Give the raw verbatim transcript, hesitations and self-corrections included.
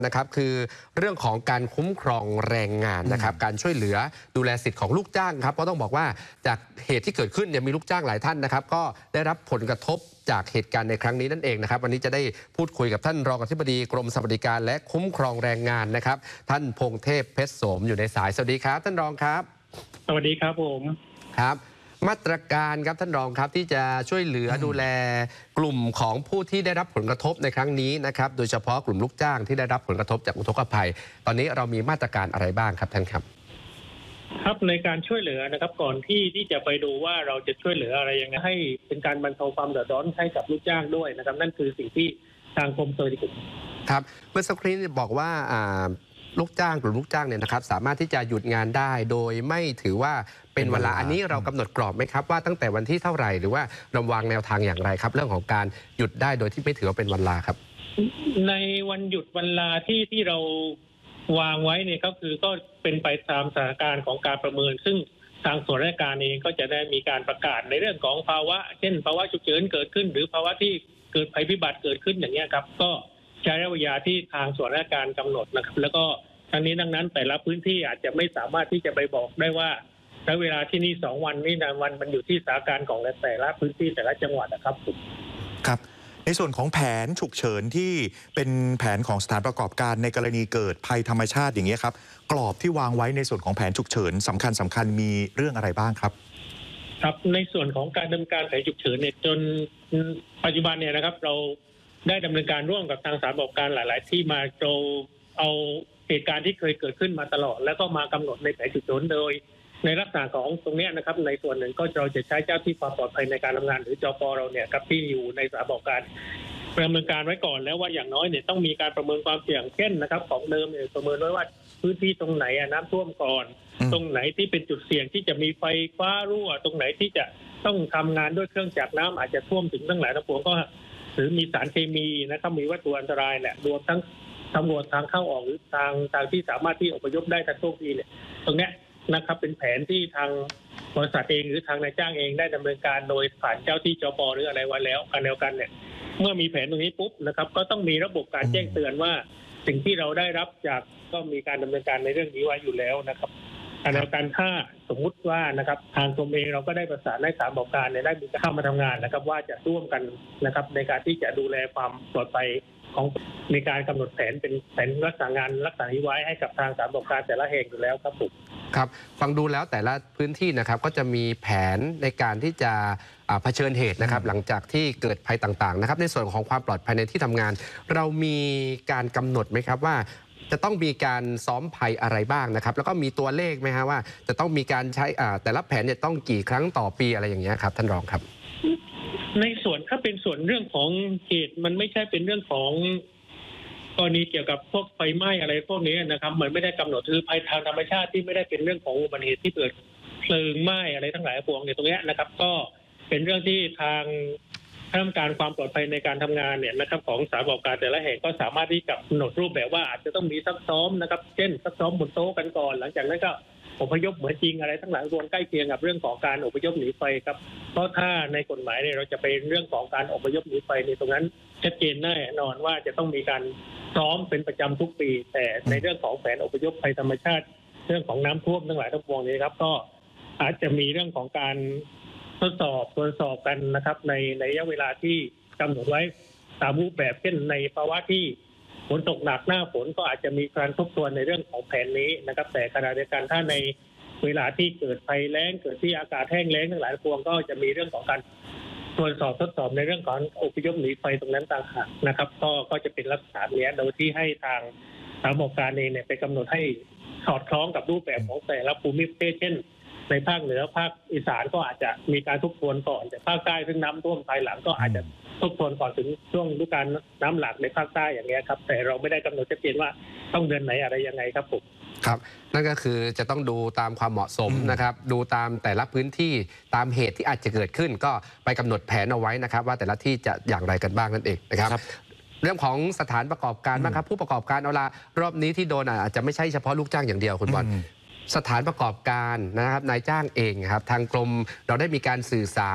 นะครับคือเรื่องของการคุ้มครองแรงงานนะครับการช่วยเหลือดูแลสิทธิ์ของลูกจ้างครับเพราะต้องบอกว่าจากเหตุที่เกิดขึ้นเนี่ยมีลูกจ้างหลายท่านนะครับก็ได้รับผลกระทบจากเหตุการณ์ในครั้งนี้นั่นเองนะครับวันนี้จะได้พูดคุยกับท่านรองอธิบดีกรมสวัสดิการและคุ้มครองแรงงานนะครับท่านพงเทพเพชรโสมอยู่ในสายสวัสดีครับท่านรองครับสวัสดีครับผมครับมาตรการครับท่านรองครับที่จะช่วยเหลือดูแลกลุ่มของผู้ที่ได้รับผลกระทบในครั้งนี้นะครับโดยเฉพาะกลุ่มลูกจ้างที่ได้รับผลกระทบจากอุทกภัยตอนนี้เรามีมาตรการอะไรบ้างครับท่านครับครับในการช่วยเหลือนะครับก่อนที่ที่จะไปดูว่าเราจะช่วยเหลืออะไรยังไงให้เป็นการบรรเทาความเดือดร้อนให้กับลูกจ้างด้วยนะครับนั่นคือสิ่งที่ทางกรมสวัสดิการครับเมื่อสักครู่นี้บอกว่าลูกจ้างกลุ่มลูกจ้างเนี่ยนะครับสามารถที่จะหยุดงานได้โดยไม่ถือว่าเป็นเวลาอันนี้เรากำหนดกรอบไหมครับว่าตั้งแต่วันที่เท่าไหร่หรือว่าเราวางแนวทางอย่างไรครับเรื่องของการหยุดได้โดยที่ไม่ถือว่าเป็นวันลาครับในวันหยุดวันลาที่ที่เราวางไว้เนี่ยก็คือก็เป็นไปตามสถานการณ์ของการประเมินซึ่งทางส่วนราชการเองก็จะได้มีการประกาศในเรื่องของภาวะเช่นภาวะฉุกเฉินเกิดขึ้นหรือภาวะที่เกิดภัยพิบัติเกิดขึ้นอย่างนี้ครับก็ใช้ระยะเวลาที่ทางส่วนราชการกำหนดนะครับแล้วก็ทั้งนี้ดังนั้นแต่ละพื้นที่อาจจะไม่สามารถที่จะไปบอกได้ว่าใช้เวลาที่นี่สองวันนี่นะวันมันอยู่ที่สถานการณ์ของแต่ละพื้นที่แต่ละจังหวัดนะครับครับในส่วนของแผนฉุกเฉินที่เป็นแผนของสถานประกอบการในกรณีเกิดภัยธรรมชาติอย่างนี้ครับกรอบที่วางไว้ในส่วนของแผนฉุกเฉินสำคัญสำคัญมีเรื่องอะไรบ้างครับครับในส่วนของการดำเนินการแผนฉุกเฉินเนี่ยจนปัจจุบันเนี่ยนะครับเราได้ดำเนินการร่วมกับทางสถานประกอบการหลาย ๆ ที่มาโจเอาเหตุการณ์ที่เคยเกิดขึ้นมาตลอดแล้วก็มากำหนดในแผนฉุกเฉินโดยในลักษณะของตรงนี้นะครับในส่วนหนึ่งก็เราจะใช้เจ้าที่ความปลอดภัยในการทำงานหรือจป.เราเนี่ยครับที่อยู่ในสถานประกอบการดำเนินการไว้ก่อนแล้วว่าอย่างน้อยเนี่ยต้องมีการประเมินความเสี่ยงเช่นนะครับของเดิมเนี่ยประเมินไว้ว่าพื้นที่ตรงไหนน้ำท่วมก่อนตรงไหนที่เป็นจุดเสี่ยงที่จะมีไฟฟ้ารั่วตรงไหนที่จะต้องทำงานด้วยเครื่องจักรน้ำอาจจะท่วมถึงทั้งหลายทั้งปวงก็หรือมีสารเคมีนะครับมีวัตถุอันตรายแหละรวมทั้งตำรวจทางเข้าออกหรือทางทางที่สามารถที่อพยพได้ทันท่วงทีเนี่ยตรงเนี้ยนะครับเป็นแผนที่ทางบริษัทเองหรือทางนายจ้างเองได้ดำเนินการโดยผ่านเจ้าที่จป.หรืออะไรไว้แล้วกันแล้วกันเนี่ยเมื่อมีแผนตรงนี้ปุ๊บนะครับก็ต้องมีระบบการแจ้งเตือนว่าสิ่งที่เราได้รับจากก็มีการดำเนินการในเรื่องนี้ไว้อยู่แล้วนะครับกันแล้วกันถ้าสมมุติว่านะครับทางกรมเองเราก็ได้ประสานให้สถานประกอบการเนี่ยได้มีเข้ามาทำงานนะครับว่าจะร่วมกันนะครับในการที่จะดูแลความปลอดภัยของในการกำหนดแผนเป็นแผนรักษางานรักษานี้ไว้ให้กับทางสถานประกอบการแต่ละแห่งอยู่แล้วครับผมครับฟังดูแล้วแต่ละพื้นที่นะครับก็จะมีแผนในการที่จะเผชิญเหตุนะครับหลังจากที่เกิดภัยต่างๆนะครับในส่วนของความปลอดภัยในที่ทำงานเรามีการกำหนดไหมครับว่าจะต้องมีการซ้อมภัยอะไรบ้างนะครับแล้วก็มีตัวเลขไหมฮะว่าจะต้องมีการใช้แต่ละแผนเนี่ยต้องกี่ครั้งต่อปีอะไรอย่างเงี้ยครับท่านรองครับในส่วนถ้าเป็นส่วนเรื่องของเหตุมันไม่ใช่เป็นเรื่องของกรณีเกี่ยวกับพวกไฟไหม้อะไรพวกนี้นะครับมันไม่ได้กำหนดคือภัยทางธรรมชาติที่ไม่ได้เป็นเรื่องของอุบัติเหตุที่เกิดเพลิงไหม้อะไรทั้งหลายพวงเนี่ยตรงนี้นะครับก็เป็นเรื่องที่ทางคณะกรรมการความปลอดภัยในการทำงานเนี่ยนะครับของสถานประกอบการแต่ละแห่งก็สามารถที่จะกำหนดรูปแบบว่าอาจจะต้องมีซักซ้อมนะครับเช่นซักซ้อมบนโต๊ะกันก่อนหลังจากนั้นก็อพยพเหมือนจริงอะไรทั้งหลายรวมใกล้เคียงกับเรื่องของการอพยพหนีไฟครับเพราะถ้าในกฎหมายเนี่ยเราจะไปเรื่องของการอพยพหนีไฟในตรงนั้นชัดเจนแน่นอนว่าจะต้องมีการซ้อมเป็นประจำทุกปีแต่ในเรื่องของแผนอพยพภัยธรรมชาติเรื่องของน้ำท่วมทั้งหลายทั้งปวงนี้ครับก็อาจจะมีเรื่องของการทดสอบตรวจสอบกันนะครับในในระยะเวลาที่กำหนดไว้ตามรูปแบบเช่นในภาวะที่ฝนตกหนักหน้าฝนก็อาจจะมีการทบทวนในเรื่องของแผนนี้นะครับแต่ขณะเดียวกันถ้าในเวลาที่เกิดภัยแล้งเกิดที่อากาศแห้งแล้งทั้งหลายพวงก็จะมีเรื่องของการตรวจสอบทดสอบในเรื่องของอพยพหนีไฟตรงนั้นต่างหากนะครับก็ก็จะเป็นลักษณะนี้โดยที่ให้ทางสถานประกอบการเองเนี่ยไปกำหนดให้สอดคล้องกับรูปแบบของแต่ละภูมิประเทศเช่นในภาคเหนือภาคอีสานก็อาจจะมีการทบทวนก่อนแต่ภาคใต้ซึ่งน้ำท่วมภายหลังก็อาจจะทบทวนก่อนถึงช่วงฤดูกาลน้ำหลากในภาคใต้อย่างนี้ครับแต่เราไม่ได้กำหนดชัดเจนว่าต้องเดือนไหนอะไรยังไงครับผมครับนั่นก็คือจะต้องดูตามความเหมาะสมนะครับดูตามแต่ละพื้นที่ตามเหตุที่อาจจะเกิดขึ้นก็ไปกำหนดแผนเอาไว้นะครับว่าแต่ละที่จะอย่างไรกันบ้างนั่นเองนะครับเรื่องของสถานประกอบการบ้างครับผู้ประกอบการเอาละรอบนี้ที่โดนอาจจะไม่ใช่เฉพาะลูกจ้างอย่างเดียวคุณบอล สถานประกอบการนะครับนายจ้างเองครับทางกรมเราได้มีการสื่อสาร